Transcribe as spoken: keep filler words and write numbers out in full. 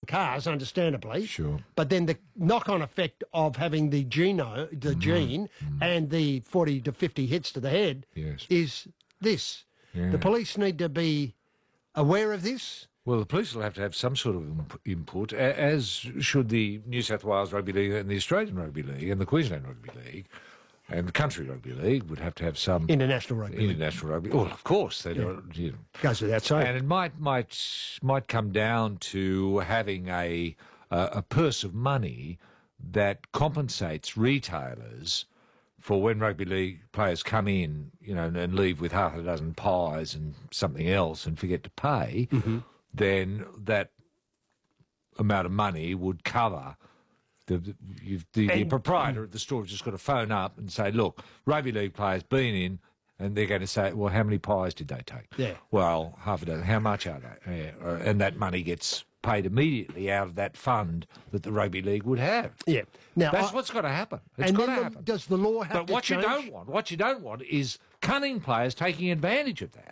cars, understandably. Sure. But then the knock-on effect of having the geno, the Mm. gene, mm. and the forty to fifty hits to the head yes. is this. Yeah. The police need to be aware of this. Well, the police will have to have some sort of input, as should the New South Wales Rugby League and the Australian Rugby League and the Queensland Rugby League. And the country rugby league would have to have some international rugby. International rugby. Well, of course, they yeah. do. You know. Goes without saying. And it might might might come down to having a a, a purse of money that compensates retailers for when rugby league players come in, you know, and leave with half a dozen pies and something else and forget to pay. Mm-hmm. Then that amount of money would cover. The, the, you've, the, the proprietor of the store has just got to phone up and say, look, rugby league players been in, and they're going to say, well, how many pies did they take? Yeah. Well, half a dozen. How much are they? Yeah. And that money gets paid immediately out of that fund that the rugby league would have. Yeah. Now That's I, what's got to happen. It's and got to then happen. Does the law have but to what change? you don't want, what you don't want is cunning players taking advantage of that.